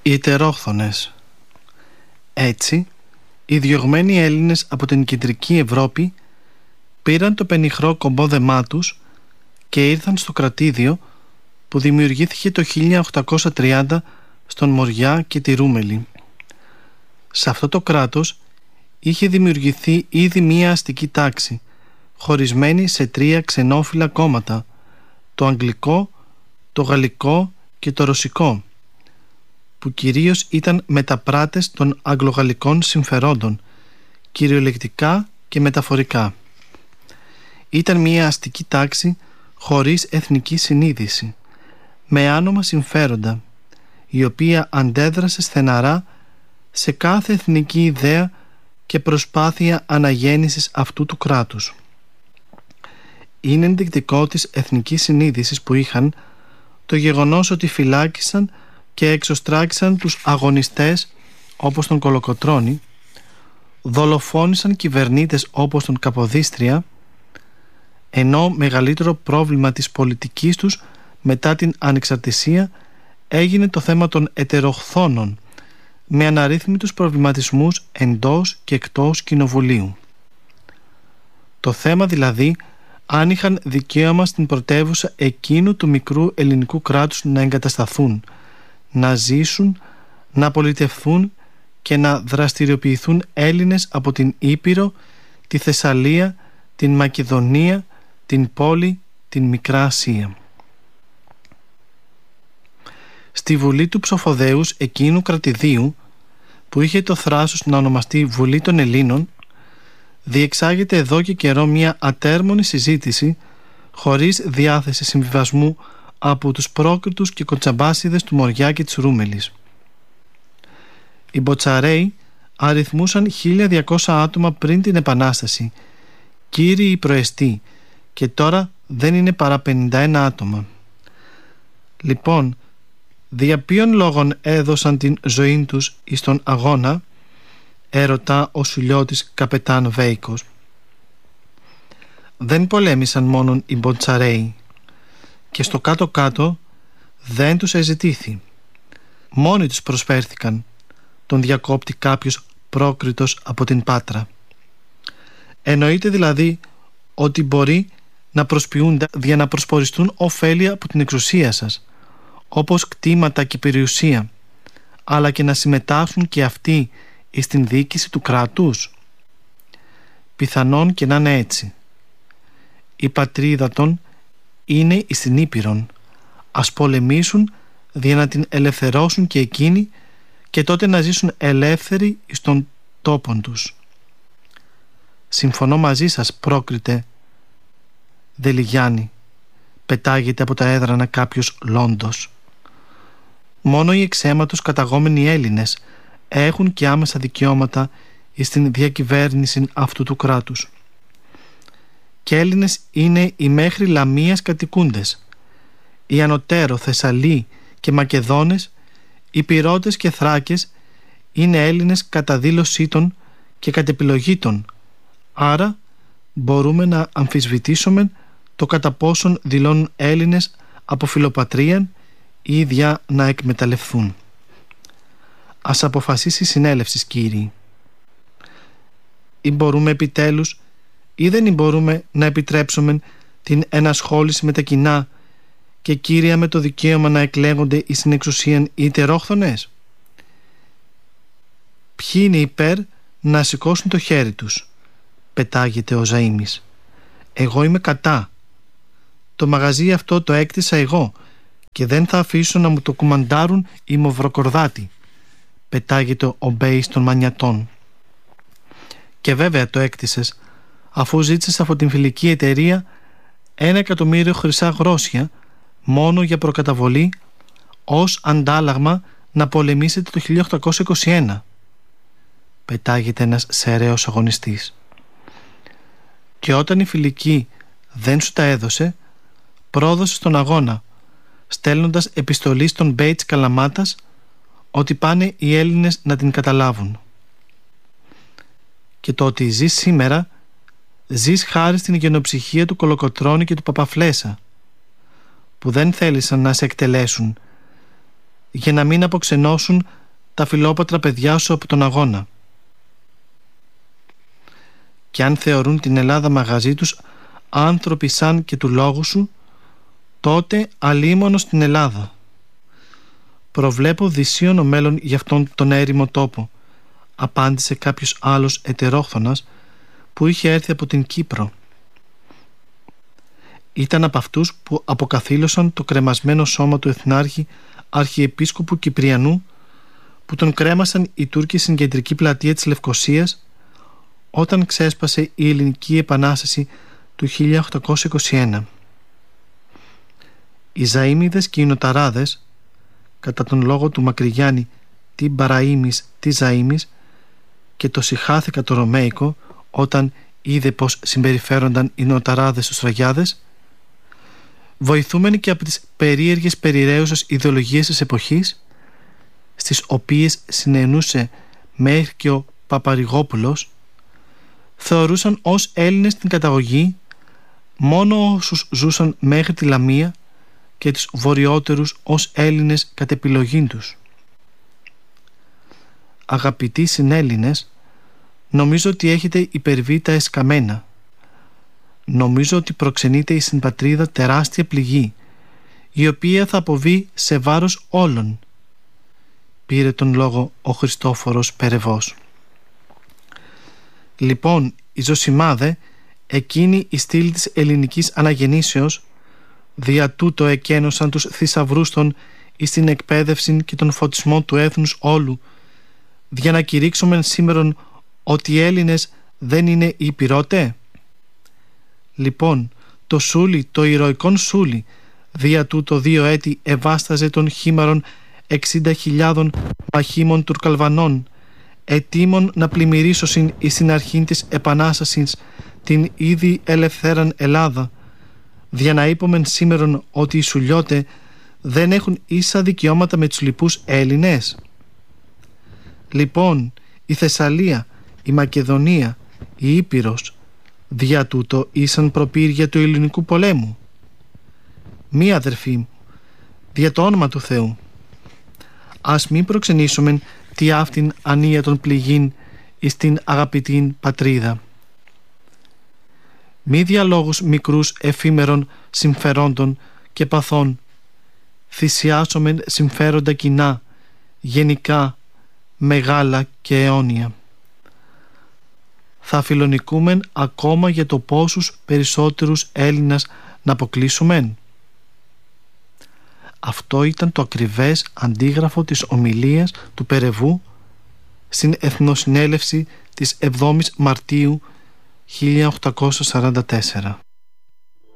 Οι Ιτερόχθονες. Έτσι, οι διωγμένοι Έλληνες από την κεντρική Ευρώπη πήραν το πενιχρό κομπόδεμά τους και ήρθαν στο κρατήδιο που δημιουργήθηκε το 1830 στον Μοριά και τη Ρούμελη. Σε αυτό το κράτος είχε δημιουργηθεί ήδη μία αστική τάξη, χωρισμένη σε 3 ξενόφιλα κόμματα, το αγγλικό, το γαλλικό και το ρωσικό, που κυρίως ήταν μεταπράτες των αγγλογαλλικών συμφερόντων, κυριολεκτικά και μεταφορικά. Ήταν μία αστική τάξη χωρίς εθνική συνείδηση, με άνομα συμφέροντα, η οποία αντέδρασε στεναρά σε κάθε εθνική ιδέα και προσπάθεια αναγέννησης αυτού του κράτους. Είναι ενδεικτικό της εθνικής συνείδησης που είχαν το γεγονός ότι φυλάκισαν και εξωστράκησαν τους αγωνιστές όπως τον Κολοκοτρώνη, δολοφόνησαν κυβερνήτες όπως τον Καποδίστρια, ενώ μεγαλύτερο πρόβλημα της πολιτικής τους μετά την ανεξαρτησία έγινε το θέμα των ετεροχθόνων, με αναρρύθμιτους προβληματισμούς εντός και εκτός κοινοβουλίου. Το θέμα δηλαδή αν είχαν δικαίωμα στην πρωτεύουσα εκείνου του μικρού ελληνικού κράτους να εγκατασταθούν, να ζήσουν, να πολιτευθούν και να δραστηριοποιηθούν Έλληνες από την Ήπειρο, τη Θεσσαλία, την Μακεδονία, την πόλη, την Μικρά Ασία. Στη Βουλή του Ψοφοδέους εκείνου κρατηδίου, που είχε το θράσος να ονομαστεί Βουλή των Ελλήνων, διεξάγεται εδώ και καιρό μια ατέρμονη συζήτηση χωρίς διάθεση συμβιβασμού από τους πρόκριτους και κοτσαμπάσιδες του Μοριά και της Ρούμελης. Οι Μποτσαρέοι αριθμούσαν 1.200 άτομα πριν την Επανάσταση, κύριοι προεστοί, και τώρα δεν είναι παρά 51 άτομα. Λοιπόν, δια ποιων λόγων έδωσαν την ζωή τους εις τον αγώνα, έρωτα ο Σουλιώτης καπετάν Βέικος. Δεν πολέμησαν μόνον οι Μποτσαρέοι, και στο κάτω-κάτω δεν τους εζητήθη. Μόνοι τους προσφέρθηκαν, τον διακόπτει κάποιος πρόκριτος από την Πάτρα. Εννοείται δηλαδή ότι μπορεί να προσποιούνται για να προσποριστούν ωφέλεια από την εξουσία σας, όπως κτήματα και περιουσία, αλλά και να συμμετάσχουν και αυτοί στην διοίκηση του κράτους. Πιθανόν και να είναι έτσι. Η πατρίδα των είναι εις την Ήπειρον. Ας πολεμήσουν για να την ελευθερώσουν και εκείνοι, και τότε να ζήσουν ελεύθεροι εις τον τόπον τους. Συμφωνώ μαζί σας, πρόκριτε Δελιγιάννη, πετάγεται από τα έδρανα κάποιος Λόντος. Μόνο οι εξαίματος καταγόμενοι Έλληνες έχουν και άμεσα δικαιώματα στην διακυβέρνηση αυτού του κράτους. Και Έλληνες είναι οι μέχρι Λαμίας κατοικούντες, οι ανωτέρω Θεσσαλοί και Μακεδόνες, οι Πυρώτες και Θράκες είναι Έλληνες κατά δήλωσή των και κατ' επιλογή των. Άρα μπορούμε να αμφισβητήσουμε το κατά πόσον δηλώνουν Έλληνες από φιλοπατρίαν ή ίδια να εκμεταλλευθούν. Ας αποφασίσει η συνέλευση, κύριοι. Ή μπορούμε επιτέλους ή δεν μπορούμε να επιτρέψουμε την ενασχόληση με τα κοινά και κύρια με το δικαίωμα να εκλέγονται εις την εξουσίαν οι ιτερόχθονες. Ποιοι είναι υπέρ να σηκώσουν το χέρι τους, πετάγεται ο Ζαΐμις. Εγώ είμαι κατά. Το μαγαζί αυτό το έκτισα εγώ και δεν θα αφήσω να μου το κουμαντάρουν οι μαυροκορδάτοι, πετάγεται ο Μπέης των Μανιατών. Και βέβαια το έκτισες, αφού ζήτησες από την φιλική εταιρεία 1.000.000 χρυσά γρόσια μόνο για προκαταβολή, ως αντάλλαγμα να πολεμήσετε το 1821, πετάγεται ένας σεραίος αγωνιστής. Και όταν η φιλική δεν σου τα έδωσε, πρόδωσε στον αγώνα, στέλνοντας επιστολή στον Μπέιτς Καλαμάτας ότι πάνε οι Έλληνες να την καταλάβουν. Και το ότι ζεις σήμερα, ζεις χάρη στην γενοψυχία του Κολοκοτρώνη και του Παπαφλέσσα, που δεν θέλησαν να σε εκτελέσουν, για να μην αποξενώσουν τα φιλόπατρα παιδιά σου από τον αγώνα. Και αν θεωρούν την Ελλάδα μαγαζί τους άνθρωποι σαν και του λόγου σου, τότε αλίμονο στην Ελλάδα. Προβλέπω δυσίωνο μέλλον για αυτόν τον έρημο τόπο, απάντησε κάποιος άλλος ετερόχθονας που είχε έρθει από την Κύπρο. Ήταν από αυτούς που αποκαθήλωσαν το κρεμασμένο σώμα του Εθνάρχη Αρχιεπίσκοπου Κυπριανού, που τον κρέμασαν οι Τούρκοι στην κεντρική πλατεία της Λευκωσίας όταν ξέσπασε η Ελληνική Επανάσταση του 1821. Οι Ζαΐμιδες και οι Νοταράδες, κατά τον λόγο του Μακρυγιάννη τι Μπαραήμις τι Ζαΐμις, και το συχάθηκα το Ρωμαϊκό όταν είδε πως συμπεριφέρονταν οι Νοταράδες στους Ραγιάδες, βοηθούμενοι και από τις περίεργες περιραίουσες ιδεολογίες της εποχής, στις οποίες συνενούσε μέχρι και ο Παπαρηγόπουλος, θεωρούσαν ως Έλληνες την καταγωγή μόνο όσους ζούσαν μέχρι τη Λαμία και τους βορειότερους ως Έλληνες κατ' επιλογή τους. Αγαπητοί συνέλληνες, νομίζω ότι έχετε υπερβεί τα εσκαμμένα. Νομίζω ότι προξενείται η συμπατρίδα τεράστια πληγή, η οποία θα αποβεί σε βάρος όλων. Πήρε τον λόγο ο Χριστόφορος Περεβός. Λοιπόν, η Ζωσιμάδε, εκείνη η στήλη της ελληνικής αναγεννήσεως, δια τούτο εκένωσαν τους θησαυρούς των εις την εκπαίδευση και τον φωτισμό του έθνους όλου, για να κηρύξομεν σήμερον ότι οι Έλληνες δεν είναι ήπειρώτε. Λοιπόν, το Σούλι, το ηρωικόν Σούλι, δια τούτο 2 έτη εβάσταζε των χήμαρων 60.000 μαχήμων Τουρκαλβανών, ετοίμων να πλημμυρίσωσιν εις την αρχήν της Επανάστασης την ήδη ελευθέραν Ελλάδα, δια να είπομεν σήμερον ότι οι Σουλιώτε δεν έχουν ίσα δικαιώματα με τους λοιπούς Έλληνες. Λοιπόν, η Θεσσαλία, η Μακεδονία, η Ήπειρος, δια τούτο ήσαν προπήρια του ελληνικού πολέμου. Μη, αδερφοί μου, δια το όνομα του Θεού, ας μην προξενήσουμε τι αυτήν ανία των πληγήν εις την αγαπητήν πατρίδα. Μη διαλόγους μικρούς εφήμερων συμφερόντων και παθών θυσιάσομεν συμφέροντα κοινά, γενικά, μεγάλα και αιώνια. Θα φιλονικούμεν ακόμα για το πόσους περισσότερους Έλληνας να αποκλείσουμεν. Αυτό ήταν το ακριβές αντίγραφο της ομιλίας του Περεβού στην Εθνοσυνέλευση της 7ης Μαρτίου 1844.